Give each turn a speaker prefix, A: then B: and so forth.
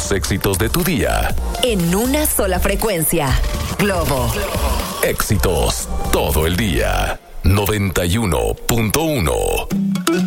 A: los éxitos de tu día.
B: En una sola frecuencia. Globo.
A: Éxitos todo el día. 91.1